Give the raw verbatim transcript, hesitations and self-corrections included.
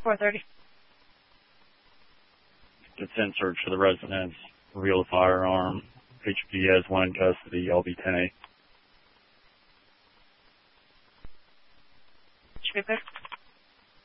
four thirty. Consent search for the residence. Reveal the firearm. H P has one in custody. L B ten A. Should be clear.